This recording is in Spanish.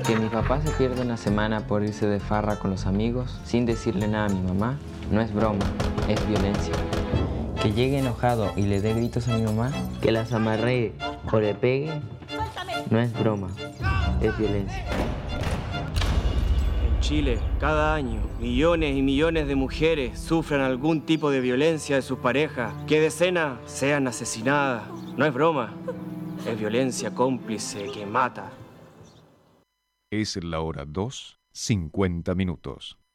Que mi papá se pierda una semana por irse de farra con los amigos sin decirle nada a mi mamá no es broma, es violencia. Que llegue enojado y le dé gritos a mi mamá, que las amarree o le pegue, no es broma, es violencia. En Chile, cada año, millones y millones de mujeres sufren algún tipo de violencia de sus parejas, que decenas sean asesinadas. No es broma, es violencia cómplice que mata. Es la hora 2:50.